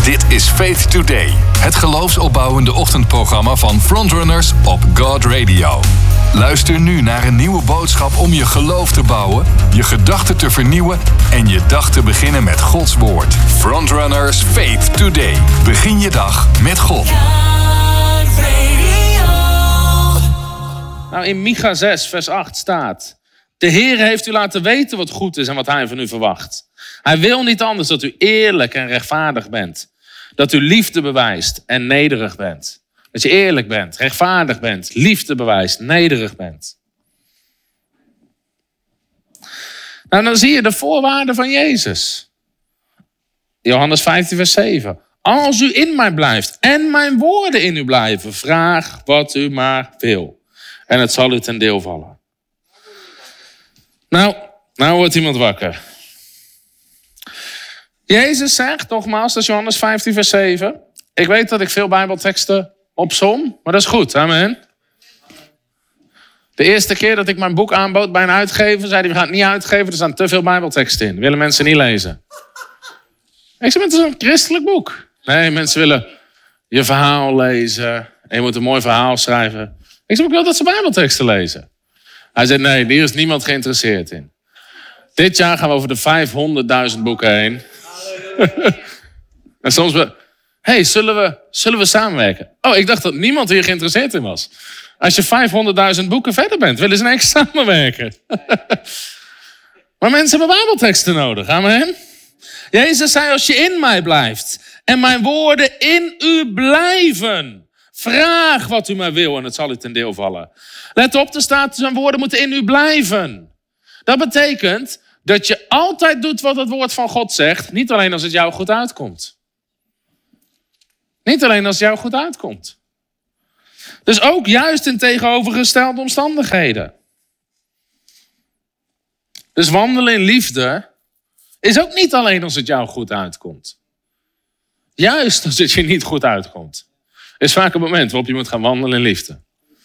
Dit is Faith Today, het geloofsopbouwende ochtendprogramma van Frontrunners op God Radio. Luister nu naar een nieuwe boodschap om je geloof te bouwen, je gedachten te vernieuwen en je dag te beginnen met Gods woord. Frontrunners Faith Today. Begin je dag met God. Nou, in Micha 6, vers 8 staat: de Heer heeft u laten weten wat goed is en wat hij van u verwacht. Hij wil niet anders dat u eerlijk en rechtvaardig bent. Dat u liefde bewijst en nederig bent. Dat je eerlijk bent, rechtvaardig bent, liefde bewijst, nederig bent. Nou, dan zie je de voorwaarden van Jezus. Johannes 15, vers 7. Als u in mij blijft en mijn woorden in u blijven, vraag wat u maar wil. En het zal u ten deel vallen. Nou wordt iemand wakker. Jezus zegt, nogmaals, dat is Johannes 15, vers 7. Ik weet dat ik veel Bijbelteksten opsom, maar dat is goed, amen. De eerste keer dat ik mijn boek aanbood bij een uitgever, zei hij: we gaan het niet uitgeven, er staan te veel Bijbelteksten in. Willen mensen niet lezen. Ik zei: het is een christelijk boek. Nee, mensen willen je verhaal lezen en je moet een mooi verhaal schrijven. Ik zei: ik wil dat ze Bijbelteksten lezen. Hij zei: nee, hier is niemand geïnteresseerd in. Dit jaar gaan we over de 500.000 boeken heen. En soms zullen we samenwerken? Oh, ik dacht dat niemand hier geïnteresseerd in was. Als je 500.000 boeken verder bent, willen ze niks samenwerken. Maar mensen hebben Bijbelteksten nodig, amen. Jezus zei: als je in mij blijft en mijn woorden in u blijven, vraag wat u maar wil en het zal u ten deel vallen. Let op, er staat: zijn woorden moeten in u blijven. Dat betekent dat je altijd doet wat het woord van God zegt. Niet alleen als het jou goed uitkomt. Niet alleen als het jou goed uitkomt. Dus ook juist in tegenovergestelde omstandigheden. Dus wandelen in liefde is ook niet alleen als het jou goed uitkomt. Juist als het je niet goed uitkomt. Is vaak een moment waarop je moet gaan wandelen in liefde.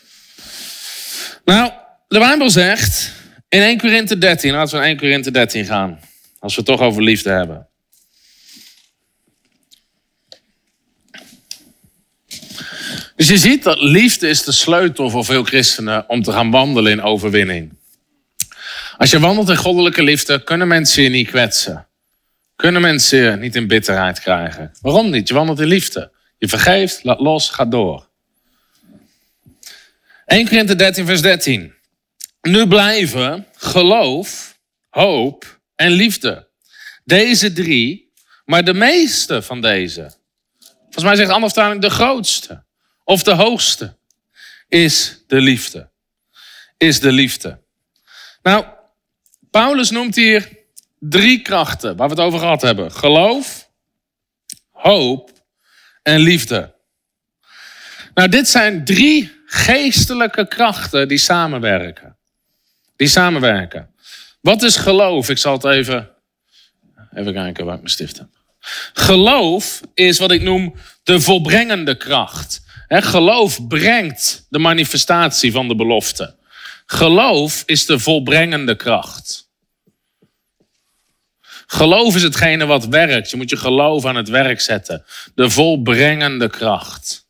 Nou, de Bijbel zegt in 1 Korinthe 13, laten we in 1 Korinthe 13 gaan. Als we het toch over liefde hebben. Dus je ziet dat liefde is de sleutel voor veel christenen om te gaan wandelen in overwinning. Als je wandelt in goddelijke liefde, kunnen mensen je niet kwetsen. Kunnen mensen je niet in bitterheid krijgen. Waarom niet? Je wandelt in liefde. Je vergeeft, laat los, ga door. 1 Korinthe 13, vers 13. Nu blijven geloof, hoop en liefde. Deze drie, maar de meeste van deze. Volgens mij zegt de andere vertaling de grootste. Of de hoogste is de liefde. Is de liefde. Nou, Paulus noemt hier 3 krachten waar we het over gehad hebben. Geloof, hoop en liefde. Nou, dit zijn 3 geestelijke krachten die samenwerken. Wat is geloof? Ik zal het even kijken waar ik mijn stift heb. Geloof is wat ik noem de volbrengende kracht. Geloof brengt de manifestatie van de belofte. Geloof is de volbrengende kracht. Geloof is hetgene wat werkt. Je moet je geloof aan het werk zetten. De volbrengende kracht.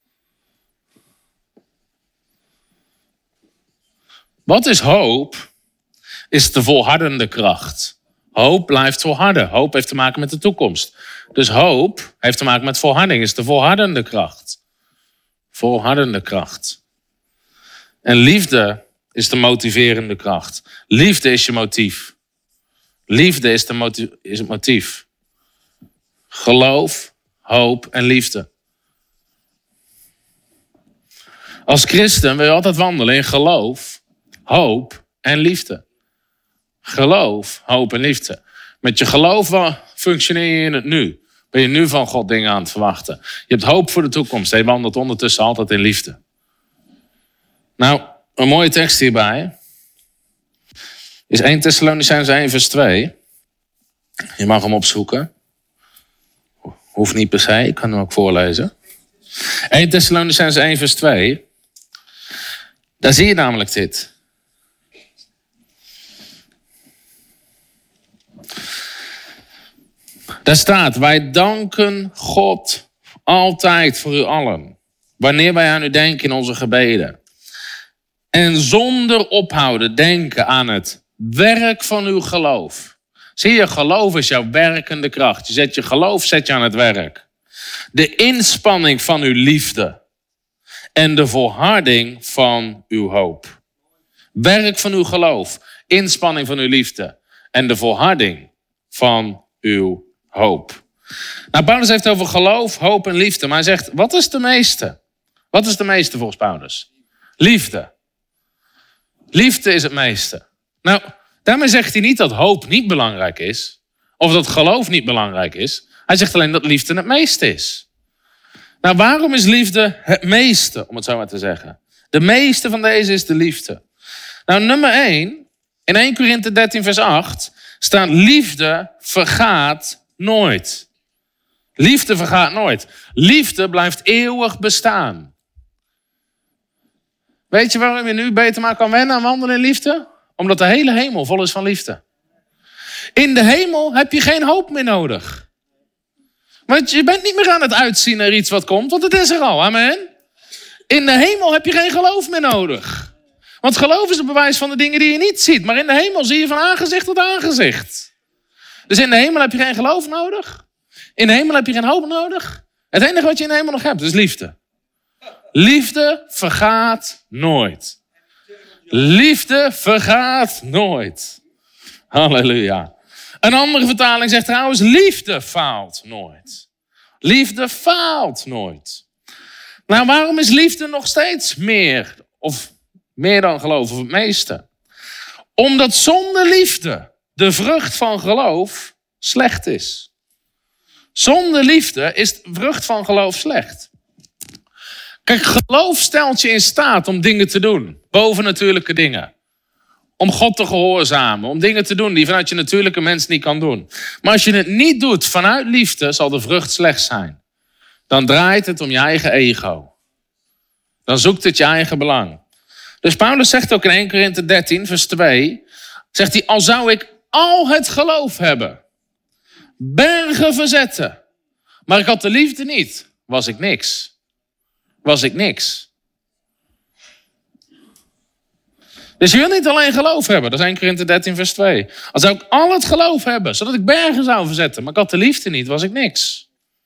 Wat is hoop? Is de volhardende kracht. Hoop blijft volharden. Hoop heeft te maken met de toekomst. Dus hoop heeft te maken met volharding. Is de volhardende kracht. Volhardende kracht. En liefde is de motiverende kracht. Liefde is je motief. Liefde is het motief. Geloof, hoop en liefde. Als christen wil je altijd wandelen in geloof, hoop en liefde. Geloof, hoop en liefde. Met je geloof functioneer je in het nu. Ben je nu van God dingen aan het verwachten. Je hebt hoop voor de toekomst. Je wandelt ondertussen altijd in liefde. Nou, een mooie tekst hierbij is 1 Thessalonicenzen 1 vers 2. Je mag hem opzoeken. Hoeft niet per se, ik kan hem ook voorlezen. 1 Thessalonicenzen 1 vers 2. Daar zie je namelijk dit. Daar staat, wij danken God altijd voor u allen. Wanneer wij aan u denken in onze gebeden. En zonder ophouden denken aan het werk van uw geloof. Zie je, geloof is jouw werkende kracht. Je zet je geloof aan het werk. De inspanning van uw liefde. En de volharding van uw hoop. Werk van uw geloof. Inspanning van uw liefde. En de volharding van uw hoop. Nou, Paulus heeft over geloof, hoop en liefde. Maar hij zegt, wat is de meeste? Wat is de meeste volgens Paulus? Liefde. Liefde is het meeste. Nou, daarmee zegt hij niet dat hoop niet belangrijk is. Of dat geloof niet belangrijk is. Hij zegt alleen dat liefde het meeste is. Nou, waarom is liefde het meeste, om het zo maar te zeggen? De meeste van deze is de liefde. Nou, nummer 1, in 1 Korinthe 13 vers 8, staat liefde vergaat nooit. Liefde vergaat nooit. Liefde blijft eeuwig bestaan. Weet je waarom je nu beter maar kan wennen aan wandelen in liefde? Omdat de hele hemel vol is van liefde. In de hemel heb je geen hoop meer nodig. Want je bent niet meer aan het uitzien naar iets wat komt, want het is er al. Amen. In de hemel heb je geen geloof meer nodig. Want geloof is een bewijs van de dingen die je niet ziet. Maar in de hemel zie je van aangezicht tot aangezicht. Dus in de hemel heb je geen geloof nodig. In de hemel heb je geen hoop nodig. Het enige wat je in de hemel nog hebt is liefde. Liefde vergaat nooit. Liefde vergaat nooit. Halleluja. Een andere vertaling zegt trouwens, liefde faalt nooit. Liefde faalt nooit. Nou, waarom is liefde nog steeds meer? Of meer dan geloof, of het meeste? Omdat zonder liefde de vrucht van geloof slecht is. Zonder liefde is de vrucht van geloof slecht. Kijk, geloof stelt je in staat om dingen te doen. Bovennatuurlijke dingen. Om God te gehoorzamen. Om dingen te doen die vanuit je natuurlijke mens niet kan doen. Maar als je het niet doet vanuit liefde, zal de vrucht slecht zijn. Dan draait het om je eigen ego. Dan zoekt het je eigen belang. Dus Paulus zegt ook in 1 Korinthe 13 vers 2. Zegt hij, al zou ik al het geloof hebben. Bergen verzetten. Maar ik had de liefde niet. Was ik niks. Was ik niks. Dus je wil niet alleen geloof hebben. Dat is 1 Korinthe 13 vers 2. Al zou ik al het geloof hebben. Zodat ik bergen zou verzetten. Maar ik had de liefde niet. Was ik niks.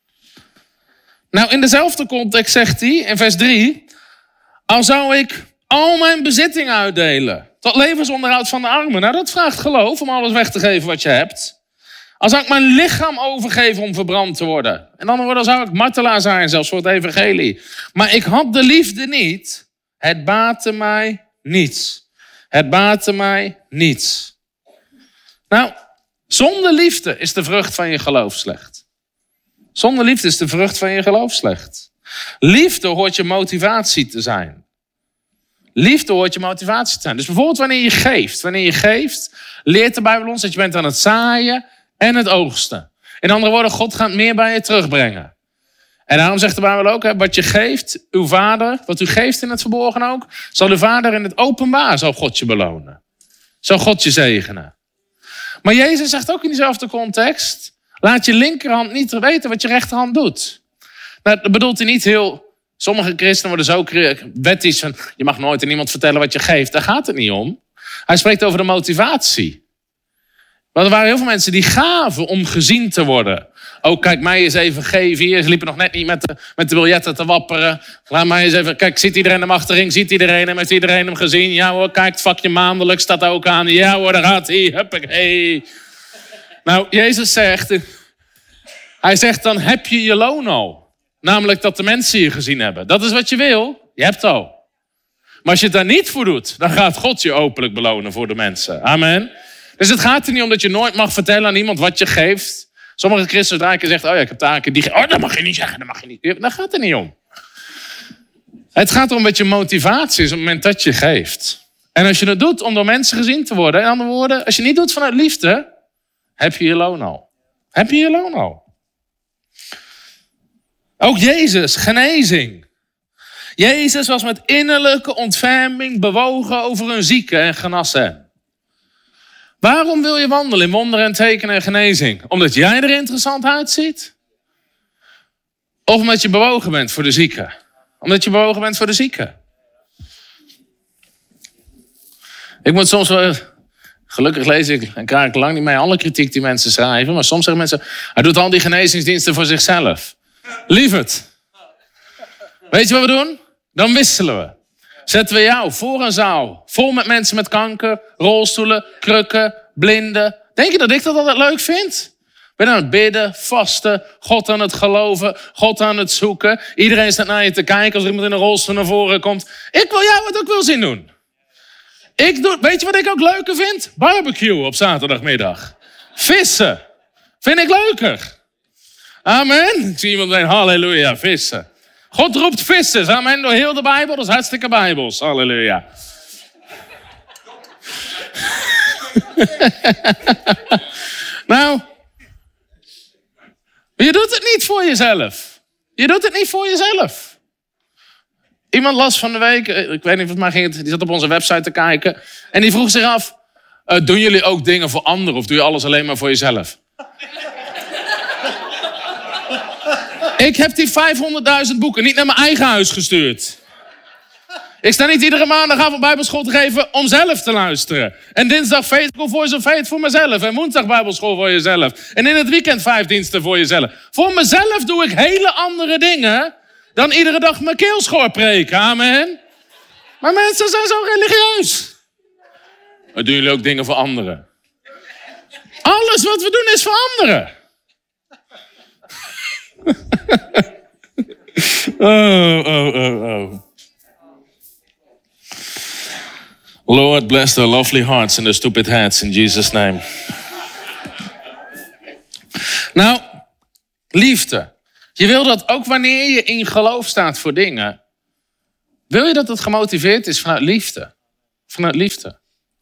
Nou, in dezelfde context zegt hij in vers 3. Al zou ik al mijn bezittingen uitdelen. Tot levensonderhoud van de armen. Nou, dat vraagt geloof om alles weg te geven wat je hebt. Al zou ik mijn lichaam overgeven om verbrand te worden. En dan andere woorden, zou ik martelaar zijn, zelfs voor het evangelie. Maar ik had de liefde niet. Het baatte mij niets. Het baatte mij niets. Nou, zonder liefde is de vrucht van je geloof slecht. Zonder liefde is de vrucht van je geloof slecht. Liefde hoort je motivatie te zijn. Liefde hoort je motivatie te zijn. Dus bijvoorbeeld wanneer je geeft, leert de Bijbel ons dat je bent aan het zaaien en het oogsten. In andere woorden, God gaat meer bij je terugbrengen. En daarom zegt de Bijbel ook, wat je geeft, uw vader, wat u geeft in het verborgen ook, zal uw vader in het openbaar, zal God je belonen. Zal God je zegenen. Maar Jezus zegt ook in diezelfde context, laat je linkerhand niet weten wat je rechterhand doet. Nou, dat bedoelt hij niet heel. Sommige christenen worden zo wettisch van, je mag nooit aan iemand vertellen wat je geeft. Daar gaat het niet om. Hij spreekt over de motivatie. Want er waren heel veel mensen die gaven om gezien te worden. Oh, kijk mij eens even geven hier. Ze liepen nog net niet met de biljetten te wapperen. Laat mij eens even, kijk, ziet iedereen hem achterin? Ziet iedereen hem? Heeft iedereen hem gezien? Ja hoor, kijk, het vakje maandelijks staat ook aan. Ja hoor, daar gaat hij. Huppakee. Nou, Jezus zegt, hij zegt dan heb je je loon al. Namelijk dat de mensen je gezien hebben. Dat is wat je wil. Je hebt het al. Maar als je het daar niet voor doet, dan gaat God je openlijk belonen voor de mensen. Amen. Dus het gaat er niet om dat je nooit mag vertellen aan iemand wat je geeft. Sommige christenen draken zegt, oh ja, ik heb taken die. Oh, dat mag je niet zeggen, dat mag je niet. Daar gaat het niet om. Het gaat erom wat je motivatie is op het moment dat je geeft. En als je het doet om door mensen gezien te worden. In andere woorden, als je het niet doet vanuit liefde, heb je je loon al. Heb je je loon al. Ook Jezus, genezing. Jezus was met innerlijke ontferming bewogen over een zieke en genas hem. Waarom wil je wandelen in wonderen en tekenen en genezing? Omdat jij er interessant uitziet? Of omdat je bewogen bent voor de zieken? Omdat je bewogen bent voor de zieken? Ik moet soms wel... Gelukkig lees ik en krijg ik lang niet mee alle kritiek die mensen schrijven. Maar soms zeggen mensen, hij doet al die genezingsdiensten voor zichzelf. Lieverd. Weet je wat we doen? Dan wisselen we. Zetten we jou voor een zaal. Vol met mensen met kanker, rolstoelen, krukken, blinden. Denk je dat ik dat altijd leuk vind? Ik ben aan het bidden, vasten, God aan het geloven, God aan het zoeken. Iedereen staat naar je te kijken als er iemand in een rolstoel naar voren komt. Ik wil jou het ook wel zien doen. Weet je wat ik ook leuker vind? Barbecue op zaterdagmiddag. Vissen. Vind ik leuker. Amen. Ik zie iemand zeggen, halleluja, vissen. God roept vissen. Amen. Door heel de Bijbel. Dat is hartstikke Bijbels. Halleluja. Nou. Je doet het niet voor jezelf. Je doet het niet voor jezelf. Iemand las van de week, ik weet niet wat maar ging, die zat op onze website te kijken. En die vroeg zich af, doen jullie ook dingen voor anderen of doe je alles alleen maar voor jezelf? Ik heb die 500.000 boeken niet naar mijn eigen huis gestuurd. Ik sta niet iedere maandagavond bijbelschool te geven om zelf te luisteren. En dinsdag Faithful Voice of Faith voor mezelf. En woensdag bijbelschool voor jezelf. En in het weekend 5 diensten voor jezelf. Voor mezelf doe ik hele andere dingen dan iedere dag mijn keelschoor preken. Amen. Maar mensen zijn zo religieus. Maar doen jullie ook dingen voor anderen? Alles wat we doen is voor anderen. Oh. Lord, bless their lovely hearts and their stupid heads in Jesus' name. Nou, liefde. Je wil dat ook wanneer je in geloof staat voor dingen. Wil je dat het gemotiveerd is vanuit liefde? Vanuit liefde.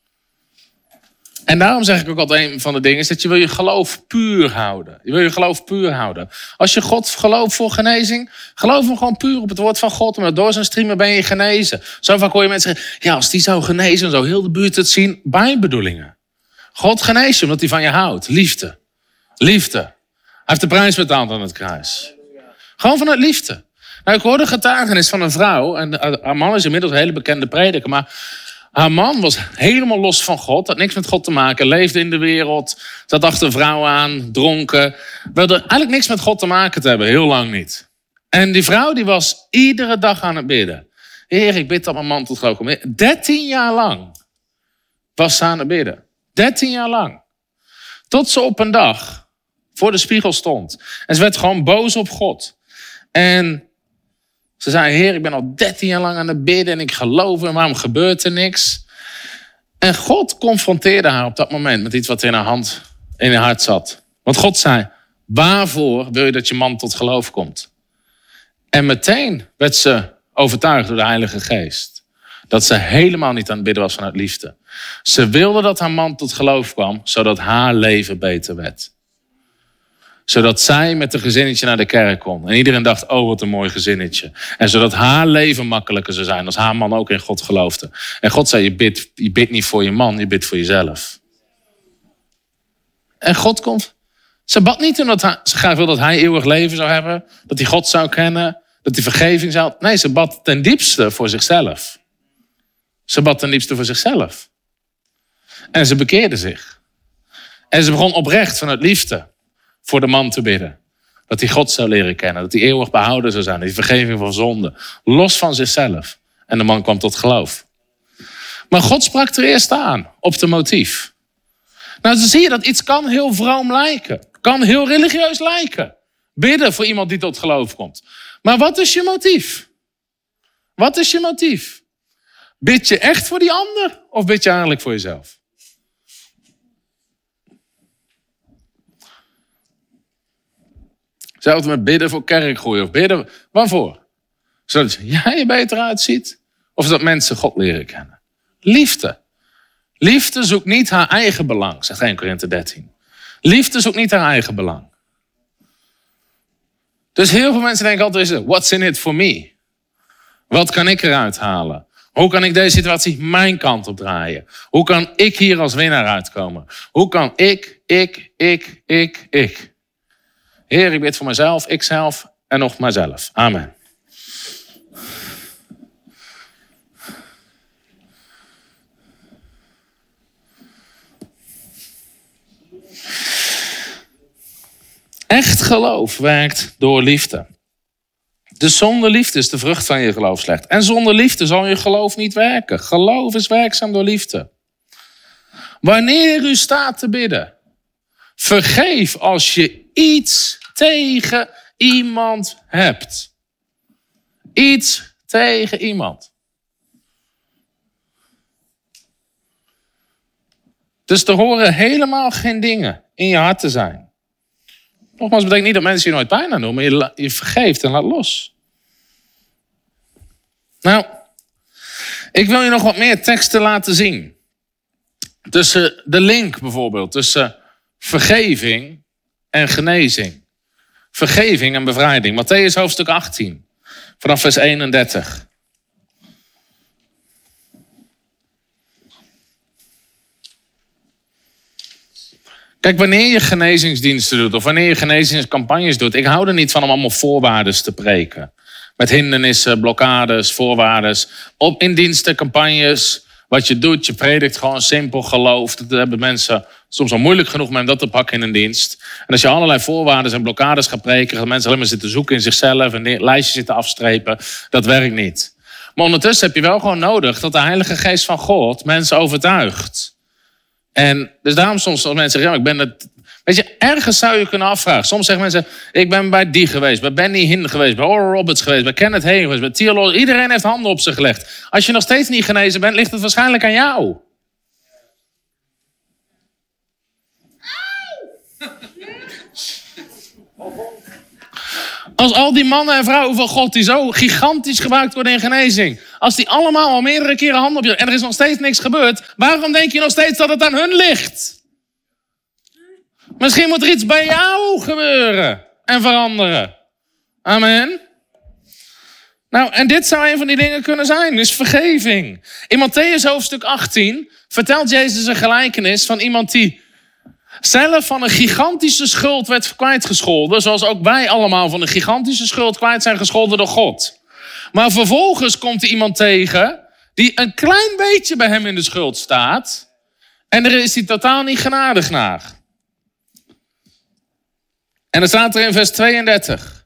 En daarom zeg ik ook altijd, een van de dingen is dat je wil je geloof puur houden. Je wil je geloof puur houden. Als je God gelooft voor genezing, geloof hem gewoon puur op het woord van God. Omdat door zijn streamen ben je genezen. Zo vaak hoor je mensen zeggen, ja, als die zou genezen, dan zou heel de buurt het zien. Bijbedoelingen. God geneest je omdat hij van je houdt. Liefde. Liefde. Hij heeft de prijs betaald aan het kruis. Gewoon vanuit liefde. Nou, ik hoorde een getuigenis van een vrouw. En haar man is inmiddels een hele bekende prediker. Maar haar man was helemaal los van God. Had niks met God te maken. Leefde in de wereld. Zat achter vrouwen aan. Dronken. Wilde eigenlijk niks met God te maken te hebben. Heel lang niet. En die vrouw die was iedere dag aan het bidden. Heer, ik bid dat mijn man tot geloof komt. 13 jaar lang was ze aan het bidden. 13 jaar lang. Tot ze op een dag voor de spiegel stond. En ze werd gewoon boos op God. En ze zei, Heer, ik ben al 13 jaar lang aan het bidden en ik geloof en waarom gebeurt er niks? En God confronteerde haar op dat moment met iets wat in haar hart zat. Want God zei, waarvoor wil je dat je man tot geloof komt? En meteen werd ze overtuigd door de Heilige Geest. Dat ze helemaal niet aan het bidden was vanuit liefde. Ze wilde dat haar man tot geloof kwam, zodat haar leven beter werd. Zodat zij met een gezinnetje naar de kerk kon. En iedereen dacht, oh wat een mooi gezinnetje. En zodat haar leven makkelijker zou zijn als haar man ook in God geloofde. En God zei, je bidt niet voor je man, je bidt voor jezelf. En God komt. Ze bad niet omdat ze graag wil dat hij eeuwig leven zou hebben. Dat hij God zou kennen. Dat hij vergeving zou. Nee, ze bad ten diepste voor zichzelf. Ze bad ten diepste voor zichzelf. En ze bekeerde zich. En ze begon oprecht vanuit liefde voor de man te bidden. Dat hij God zou leren kennen. Dat hij eeuwig behouden zou zijn. Dat hij vergeving van zonde. Los van zichzelf. En de man kwam tot geloof. Maar God sprak er eerst aan. Op de motief. Nou, dan zie je dat iets kan heel vroom lijken. Kan heel religieus lijken. Bidden voor iemand die tot geloof komt. Maar wat is je motief? Wat is je motief? Bid je echt voor die ander? Of bid je eigenlijk voor jezelf? Hetzelfde met bidden voor kerkgroei. Of bidden, waarvoor? Zodat jij er beter uitziet? Of dat mensen God leren kennen? Liefde. Liefde zoekt niet haar eigen belang, zegt 1 Korinthe 13. Liefde zoekt niet haar eigen belang. Dus heel veel mensen denken altijd, what's in it for me? Wat kan ik eruit halen? Hoe kan ik deze situatie mijn kant op draaien? Hoe kan ik hier als winnaar uitkomen? Hoe kan ik? Heer, ik bid voor mezelf, ikzelf en nog mijzelf. Amen. Echt geloof werkt door liefde. Dus zonder liefde is de vrucht van je geloof slecht. En zonder liefde zal je geloof niet werken. Geloof is werkzaam door liefde. Wanneer u staat te bidden, vergeef als je iets tegen iemand hebt. Iets tegen iemand. Dus er horen helemaal geen dingen in je hart te zijn. Nogmaals, betekent niet dat mensen je nooit pijn aan doen, maar je vergeeft en laat los. Nou, ik wil je nog wat meer teksten laten zien. Tussen de link bijvoorbeeld, tussen vergeving en genezing. Vergeving en bevrijding. Mattheüs hoofdstuk 18, vanaf vers 31. Kijk, wanneer je genezingsdiensten doet of wanneer je genezingscampagnes doet, ik hou er niet van om allemaal voorwaarden te preken. Met hindernissen, blokkades, voorwaarden. In diensten, campagnes, wat je doet, je predikt gewoon simpel geloof. Dat hebben mensen soms al moeilijk genoeg om dat te pakken in een dienst. En als je allerlei voorwaarden en blokkades gaat preken, gaan mensen alleen maar zitten zoeken in zichzelf en lijstjes zitten afstrepen. Dat werkt niet. Maar ondertussen heb je wel gewoon nodig dat de Heilige Geest van God mensen overtuigt. En dus daarom soms als mensen zeggen, ja, ik ben het. Weet je, ergens zou je kunnen afvragen. Soms zeggen mensen, ik ben bij die geweest, bij Benny Hinn geweest, bij Oral Roberts geweest, bij Kenneth Hagin geweest, bij Theolo. Iedereen heeft handen op zich gelegd. Als je nog steeds niet genezen bent, ligt het waarschijnlijk aan jou. Als al die mannen en vrouwen van God die zo gigantisch gebruikt worden in genezing, als die allemaal al meerdere keren handen op je en er is nog steeds niks gebeurd, waarom denk je nog steeds dat het aan hun ligt? Misschien moet er iets bij jou gebeuren en veranderen. Amen. Nou, en dit zou een van die dingen kunnen zijn, dus vergeving. In Mattheüs hoofdstuk 18 vertelt Jezus een gelijkenis van iemand die zelf van een gigantische schuld werd kwijtgescholden, zoals ook wij allemaal van een gigantische schuld kwijt zijn gescholden door God. Maar vervolgens komt er iemand tegen die een klein beetje bij hem in de schuld staat en daar is hij totaal niet genadig naar. En dan staat er in vers 32.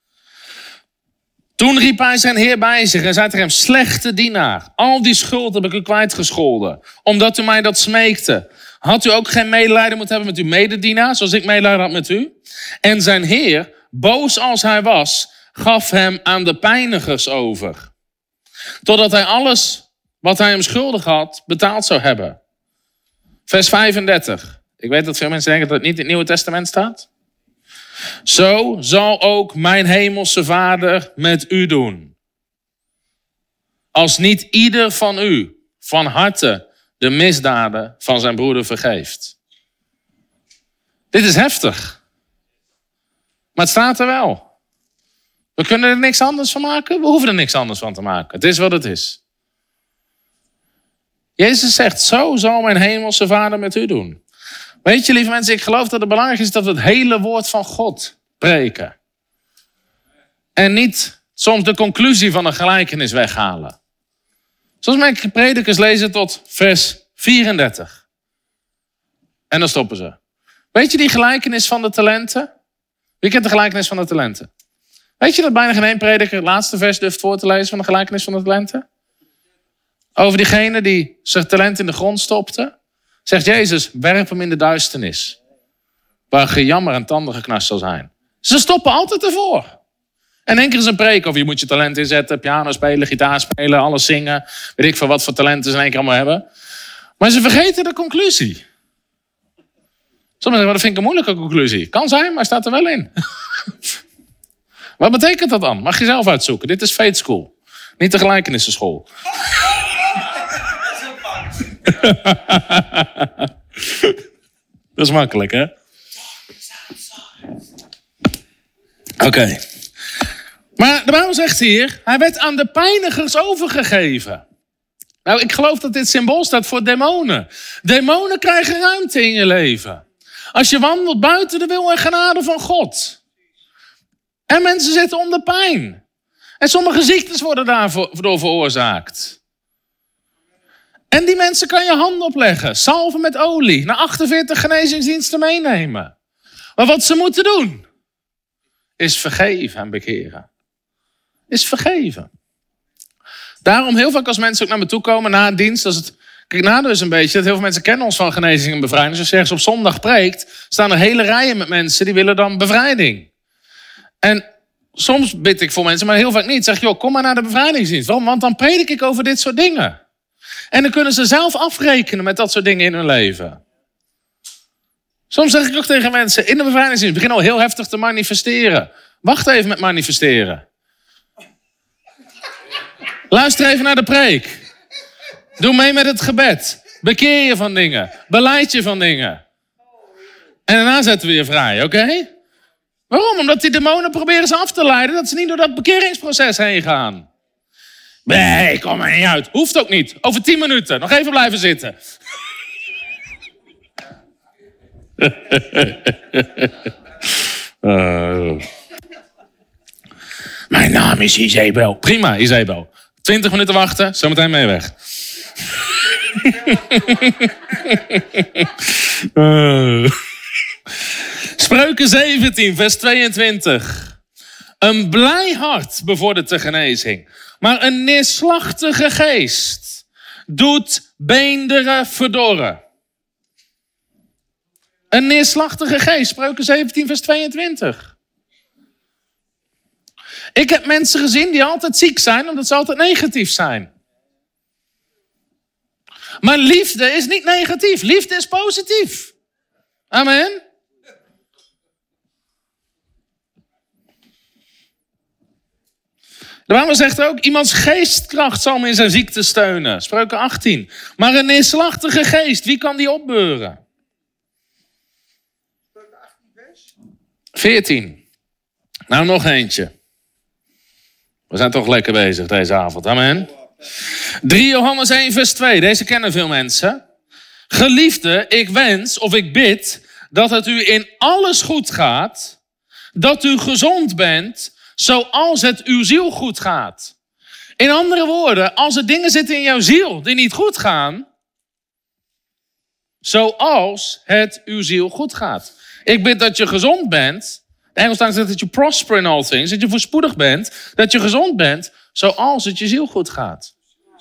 Toen riep hij zijn heer bij zich en zei tegen hem, slechte dienaar, al die schuld heb ik u kwijtgescholden, omdat u mij dat smeekte. Had u ook geen medelijden moeten hebben met uw mededienaar, zoals ik medelijden had met u? En zijn heer, boos als hij was, gaf hem aan de pijnigers over. Totdat hij alles wat hij hem schuldig had, betaald zou hebben. Vers 35. Ik weet dat veel mensen denken dat het niet in het Nieuwe Testament staat. Zo zal ook mijn hemelse Vader met u doen. Als niet ieder van u van harte de misdaden van zijn broeder vergeeft. Dit is heftig. Maar het staat er wel. We kunnen er niks anders van maken. We hoeven er niks anders van te maken. Het is wat het is. Jezus zegt, zo zal mijn hemelse Vader met u doen. Weet je, lieve mensen, ik geloof dat het belangrijk is dat we het hele woord van God preken. En niet soms de conclusie van een gelijkenis weghalen. Zoals mijn predikers lezen tot vers 34. En dan stoppen ze. Weet je die gelijkenis van de talenten? Wie kent de gelijkenis van de talenten? Weet je dat bijna geen één prediker het laatste vers durft voor te lezen van de gelijkenis van de talenten? Over diegene die zijn talent in de grond stopte. Zegt Jezus, werp hem in de duisternis. Waar gejammer en tandengeknars zal zijn. Ze stoppen altijd ervoor. En één keer is een preek over je moet je talent inzetten. Piano spelen, gitaar spelen, alles zingen. Weet ik veel wat voor talenten ze in één keer allemaal hebben. Maar ze vergeten de conclusie. Sommigen zeggen, dat vind ik een moeilijke conclusie. Kan zijn, maar staat er wel in. Wat betekent dat dan? Mag je zelf uitzoeken. Dit is Faith School. Niet de gelijkenissenschool. Dat is makkelijk, hè? Oké. Maar de Bijbel zegt hier, hij werd aan de pijnigers overgegeven. Nou, ik geloof dat dit symbool staat voor demonen. Demonen krijgen ruimte in je leven. Als je wandelt buiten de wil en genade van God. En mensen zitten onder pijn. En sommige ziektes worden daardoor veroorzaakt. En die mensen kan je handen opleggen. Salven met olie. Naar 48 genezingsdiensten meenemen. Maar wat ze moeten doen, is vergeven en bekeren. Is vergeven. Daarom heel vaak als mensen ook naar me toe komen na een dienst. Kijk, nadeel is een beetje dat heel veel mensen kennen ons van genezing en bevrijding. Dus als je ergens op zondag preekt, staan er hele rijen met mensen die willen dan bevrijding. En soms bid ik voor mensen, maar heel vaak niet. Zeg, joh, kom maar naar de bevrijdingsdienst. Waarom? Want dan predik ik over dit soort dingen. En dan kunnen ze zelf afrekenen met dat soort dingen in hun leven. Soms zeg ik ook tegen mensen in de bevrijdingsdienst, begin al heel heftig te manifesteren. Wacht even met manifesteren. Luister even naar de preek. Doe mee met het gebed. Bekeer je van dingen. Beleid je van dingen. En daarna zetten we je vrij, oké? Waarom? Omdat die demonen proberen ze af te leiden, dat ze niet door dat bekeringsproces heen gaan. Nee, kom er niet uit. Hoeft ook niet. Over 10 minuten. Nog even blijven zitten. Mijn naam is Isabel. Prima, Isabel. 20 minuten wachten, zometeen mee weg. Spreuken 17, vers 22. Een blij hart bevordert de genezing, maar een neerslachtige geest doet beenderen verdorren. Een neerslachtige geest, Spreuken 17, vers 22. Ik heb mensen gezien die altijd ziek zijn, omdat ze altijd negatief zijn. Maar liefde is niet negatief. Liefde is positief. Amen. De Bijbel zegt ook, iemands geestkracht zal hem in zijn ziekte steunen. Spreuken 18. Maar een neerslachtige geest, wie kan die opbeuren? 14. Nou, nog eentje. We zijn toch lekker bezig deze avond. Amen. 3 Johannes 1 vers 2. Deze kennen veel mensen. Geliefde, ik wens of ik bid dat het u in alles goed gaat. Dat u gezond bent zoals het uw ziel goed gaat. In andere woorden, als er dingen zitten in jouw ziel die niet goed gaan. Zoals het uw ziel goed gaat. Ik bid dat je gezond bent. De Engels zegt dat je prosper in all things. Dat je voorspoedig bent. Dat je gezond bent. Zoals het je ziel goed gaat.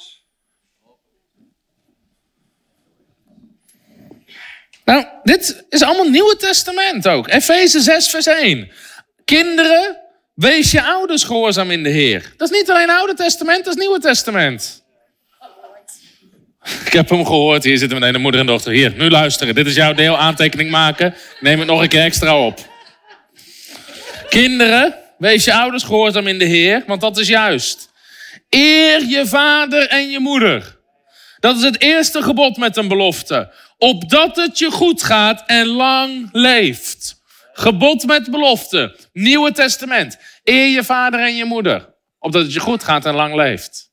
Nou, dit is allemaal Nieuwe Testament ook. Efeze 6 vers 1. Kinderen, wees je ouders gehoorzaam in de Heer. Dat is niet alleen Oude Testament, dat is Nieuwe Testament. Ik heb hem gehoord. Hier zitten meteen de moeder en dochter. Hier, nu luisteren. Dit is jouw deel. Aantekening maken. Neem het nog een keer extra op. Kinderen, wees je ouders gehoorzaam in de Heer, want dat is juist. Eer je vader en je moeder. Dat is het eerste gebod met een belofte. Opdat het je goed gaat en lang leeft. Gebod met belofte. Nieuwe Testament. Eer je vader en je moeder. Opdat het je goed gaat en lang leeft.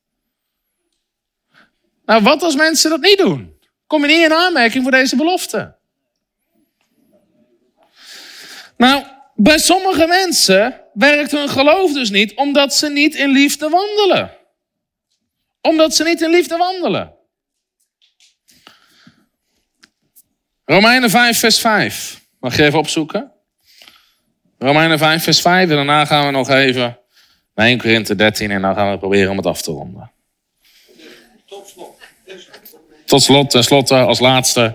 Nou, wat als mensen dat niet doen? Kom je niet in aanmerking voor deze belofte? Nou, bij sommige mensen werkt hun geloof dus niet, omdat ze niet in liefde wandelen. Omdat ze niet in liefde wandelen. Romeinen 5 vers 5. Mag je even opzoeken? Romeinen 5 vers 5 en daarna gaan we nog even naar 1 Korinthe 13 en dan gaan we proberen om het af te ronden. Tot slot, tenslotte, als laatste.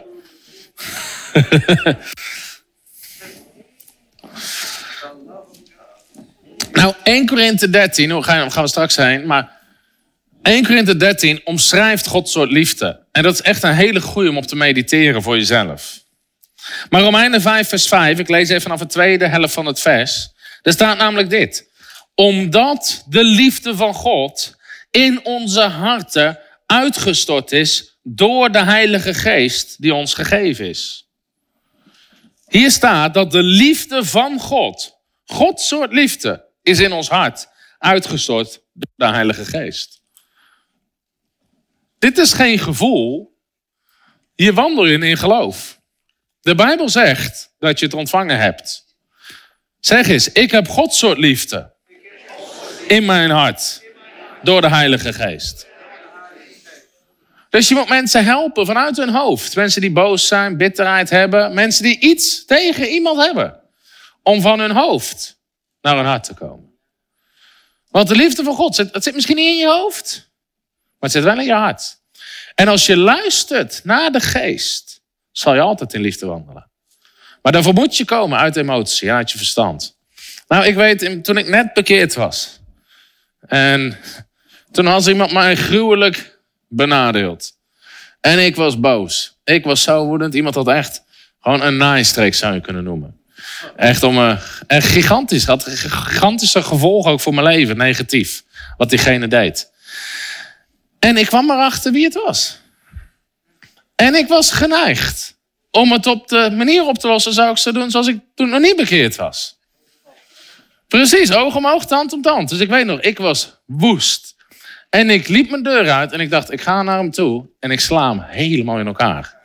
Nou, 1 Korinthe 13, hoe gaan we straks heen, maar 1 Korinthe 13 omschrijft Gods soort liefde. En dat is echt een hele goeie om op te mediteren voor jezelf. Maar Romeinen 5 vers 5, ik lees even vanaf de tweede helft van het vers. Daar staat namelijk dit. Omdat de liefde van God in onze harten uitgestort is door de Heilige Geest die ons gegeven is. Hier staat dat de liefde van God, Gods soort liefde, is in ons hart uitgestort door de Heilige Geest. Dit is geen gevoel. Hier wandel je in geloof. De Bijbel zegt dat je het ontvangen hebt. Zeg eens, ik heb Gods soort liefde in mijn hart door de Heilige Geest. Dus je moet mensen helpen vanuit hun hoofd. Mensen die boos zijn, bitterheid hebben. Mensen die iets tegen iemand hebben. Om van hun hoofd naar hun hart te komen. Want de liefde van God, het zit misschien niet in je hoofd. Maar het zit wel in je hart. En als je luistert naar de Geest, zal je altijd in liefde wandelen. Maar daarvoor moet je komen uit emotie en uit je verstand. Nou, ik weet, toen ik net bekeerd was. En toen had iemand mij gruwelijk benadeeld. En ik was boos. Ik was zo woedend. Iemand had echt gewoon een naaistreek, zou je kunnen noemen. Echt gigantisch. Had gigantische gevolgen ook voor mijn leven, negatief. Wat diegene deed. En ik kwam erachter wie het was. En ik was geneigd om het op de manier op te lossen, zou ik zo doen zoals ik toen nog niet bekeerd was. Precies, oog om oog, tand om tand. Dus ik weet nog, ik was woest. En ik liep mijn deur uit en ik dacht, ik ga naar hem toe en ik sla hem helemaal in elkaar.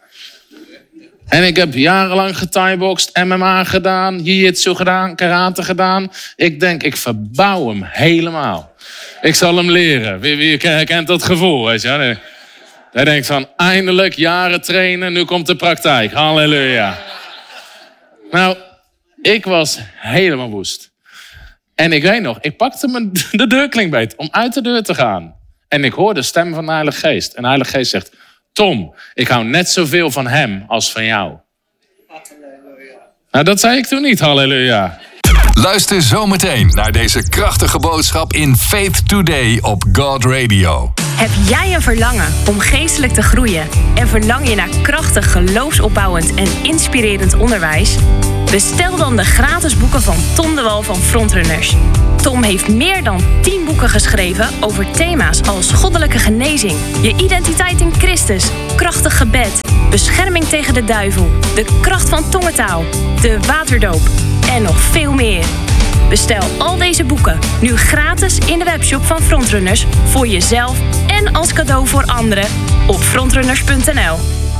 En ik heb jarenlang gethaiboxd, MMA gedaan, jiu-jitsu gedaan, karate gedaan. Ik denk, ik verbouw hem helemaal. Ik zal hem leren. Wie kent dat gevoel, weet je? Hij denkt van, eindelijk jaren trainen, nu komt de praktijk. Halleluja. Nou, ik was helemaal woest. En ik weet nog, ik pakte de deurklinkbeet om uit de deur te gaan. En ik hoorde de stem van de Heilige Geest. En de Heilige Geest zegt, Tom, ik hou net zoveel van hem als van jou. Halleluja. Nou, dat zei ik toen niet, halleluja. Luister zometeen naar deze krachtige boodschap in Faith Today op God Radio. Heb jij een verlangen om geestelijk te groeien en verlang je naar krachtig, geloofsopbouwend en inspirerend onderwijs? Bestel dan de gratis boeken van Tom de Wal van Frontrunners. Tom heeft meer dan 10 boeken geschreven over thema's als goddelijke genezing, je identiteit in Christus, krachtig gebed, bescherming tegen de duivel, de kracht van tongentaal, de waterdoop en nog veel meer. Bestel al deze boeken nu gratis in de webshop van Frontrunners voor jezelf en als cadeau voor anderen op frontrunners.nl.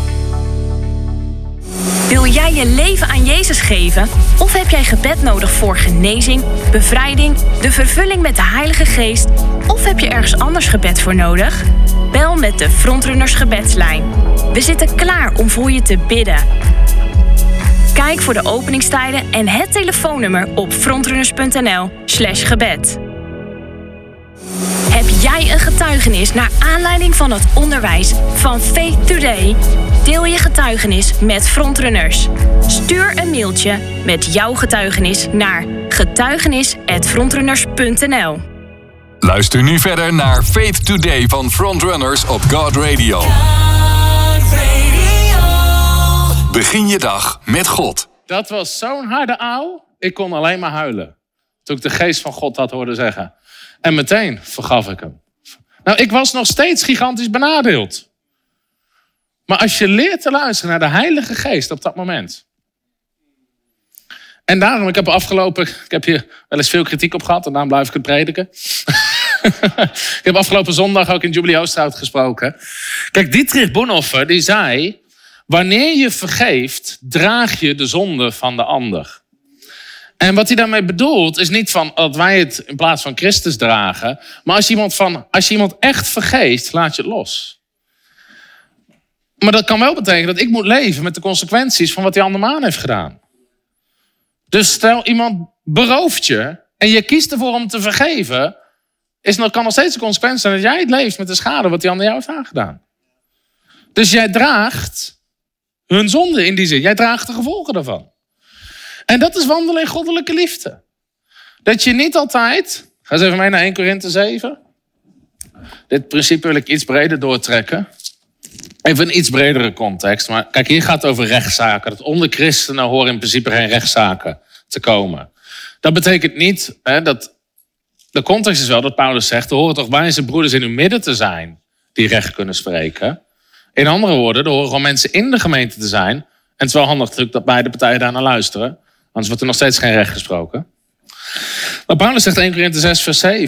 Wil jij je leven aan Jezus geven? Of heb jij gebed nodig voor genezing, bevrijding, de vervulling met de Heilige Geest? Of heb je ergens anders gebed voor nodig? Bel met de Frontrunners gebedslijn. We zitten klaar om voor je te bidden. Kijk voor de openingstijden en het telefoonnummer op frontrunners.nl/gebed. Heb jij een getuigenis naar aanleiding van het onderwijs van Faith Today? Deel je getuigenis met Frontrunners. Stuur een mailtje met jouw getuigenis naar getuigenis@frontrunners.nl. Luister nu verder naar Faith Today van Frontrunners op God Radio. Begin je dag met God. Dat was zo'n harde auw. Ik kon alleen maar huilen. Toen ik de geest van God had horen zeggen. En meteen vergaf ik hem. Nou, ik was nog steeds gigantisch benadeeld. Maar als je leert te luisteren naar de Heilige Geest op dat moment. En daarom, ik heb hier wel eens veel kritiek op gehad. En daarom blijf ik het prediken. Ik heb afgelopen zondag ook in Jubilee Oosterhout gesproken. Kijk, Dietrich Bonhoeffer die zei, wanneer je vergeeft, draag je de zonde van de ander. En wat hij daarmee bedoelt, is niet van dat wij het in plaats van Christus dragen. Maar als je iemand echt vergeeft, laat je het los. Maar dat kan wel betekenen dat ik moet leven met de consequenties van wat die andere man heeft gedaan. Dus stel iemand berooft je en je kiest ervoor om te vergeven, kan nog steeds de consequentie zijn dat jij het leeft met de schade wat die ander jou heeft aangedaan. Dus jij draagt hun zonde in die zin. Jij draagt de gevolgen daarvan. En dat is wandelen in goddelijke liefde. Dat je niet altijd... Ga eens even mee naar 1 Korinthe 7. Dit principe wil ik iets breder doortrekken. Even een iets bredere context. Maar kijk, hier gaat het over rechtszaken. Dat onder christenen horen in principe geen rechtszaken te komen. Dat betekent niet... dat de context is wel dat Paulus zegt, er horen toch bij zijn broeders in uw midden te zijn die recht kunnen spreken. In andere woorden, er horen gewoon mensen in de gemeente te zijn. En het is wel handig natuurlijk dat beide partijen daar naar luisteren. Anders wordt er nog steeds geen recht gesproken. Maar Paulus zegt 1 Korinthe 6 vers 7.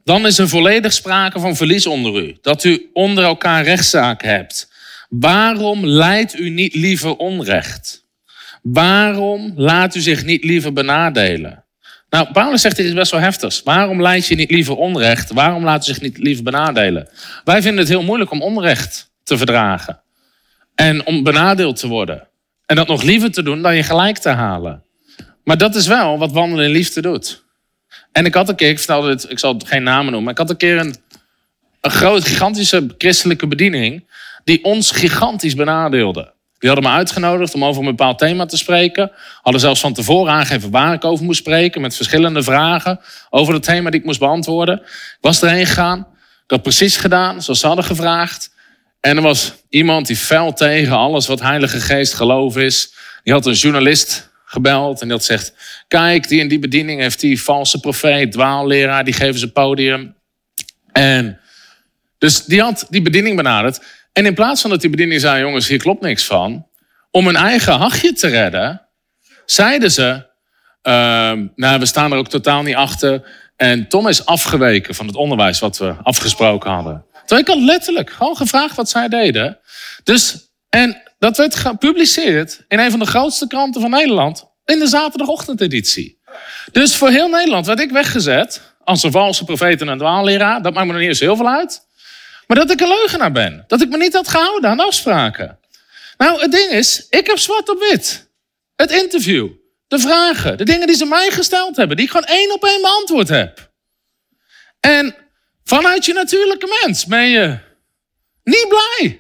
dan is er volledig sprake van verlies onder u. Dat u onder elkaar rechtszaken hebt. Waarom lijdt u niet liever onrecht? Waarom laat u zich niet liever benadelen? Nou, Paulus zegt dit is best wel heftig. Waarom lijdt je niet liever onrecht? Waarom laat u zich niet liever benadelen? Wij vinden het heel moeilijk om onrecht te verdragen. En om benadeeld te worden. En dat nog liever te doen dan je gelijk te halen. Maar dat is wel wat wandelen in liefde doet. En ik had een keer, ik vertelde dit, ik zal geen namen noemen, maar ik had een keer een gigantische christelijke bediening die ons gigantisch benadeelde. Die hadden me uitgenodigd om over een bepaald thema te spreken. Hadden zelfs van tevoren aangegeven waar ik over moest spreken, met verschillende vragen over het thema die ik moest beantwoorden. Ik was erheen gegaan, ik had precies gedaan zoals ze hadden gevraagd. En er was iemand die fel tegen alles wat Heilige Geest geloof is. Die had een journalist gebeld en die had gezegd, kijk, die en die bediening heeft die valse profeet, dwaalleraar, die geven ze podium. En dus die had die bediening benaderd. En in plaats van dat die bediening zei, jongens, hier klopt niks van, om hun eigen hachje te redden, zeiden ze, nou, we staan er ook totaal niet achter. En Tom is afgeweken van het onderwijs wat we afgesproken hadden. Terwijl ik had letterlijk gewoon gevraagd wat zij deden. Dus, en dat werd gepubliceerd in een van de grootste kranten van Nederland in de zaterdagochtendeditie. Dus voor heel Nederland werd ik weggezet als een valse profeet en een dwaalleraar. Dat maakt me nog niet eens heel veel uit. Maar dat ik een leugenaar ben. Dat ik me niet had gehouden aan de afspraken. Nou, het ding is, ik heb zwart op wit. Het interview, de vragen, de dingen die ze mij gesteld hebben, die ik gewoon 1 op 1 beantwoord heb. En vanuit je natuurlijke mens ben je niet blij.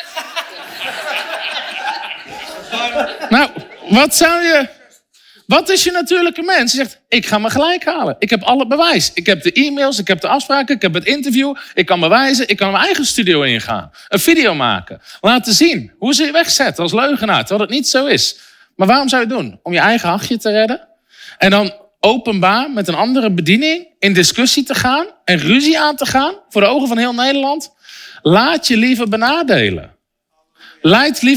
Nou, wat is je natuurlijke mens? Je zegt, ik ga me gelijk halen. Ik heb alle bewijs. Ik heb de e-mails, ik heb de afspraken, ik heb het interview. Ik kan bewijzen, ik kan mijn eigen studio ingaan. Een video maken. Laten zien hoe ze je wegzetten als leugenaar, terwijl het niet zo is. Maar waarom zou je het doen? Om je eigen hachje te redden? En dan openbaar met een andere bediening in discussie te gaan en ruzie aan te gaan voor de ogen van heel Nederland? Laat je liever benadelen. Leid liever